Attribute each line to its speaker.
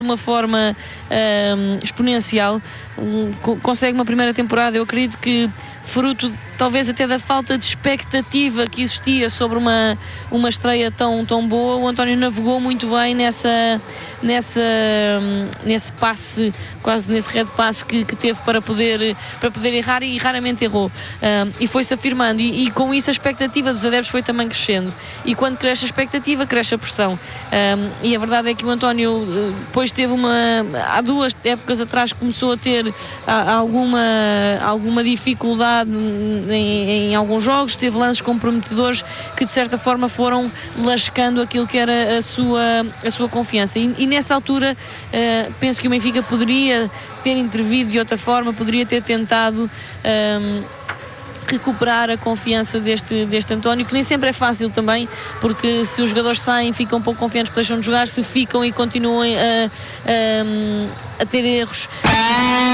Speaker 1: de uma forma exponencial, consegue uma primeira temporada, eu acredito que fruto talvez até da falta de expectativa que existia sobre uma estreia tão boa. O António navegou muito bem nesse passe, quase nesse red passe que teve para poder errar, e raramente errou, e foi-se afirmando, e com isso a expectativa dos adeptos foi também crescendo, e quando cresce a expectativa, cresce a pressão, e a verdade é que o António depois teve há 2 épocas atrás começou a ter alguma dificuldade em alguns jogos, teve lances comprometedores que de certa forma foram lascando aquilo que era a sua confiança, e nessa altura penso que o Benfica poderia ter intervido de outra forma, poderia ter tentado recuperar a confiança deste António, que nem sempre é fácil também, porque se os jogadores saem, ficam um pouco confiantes que deixam de jogar, se ficam e continuam a ter erros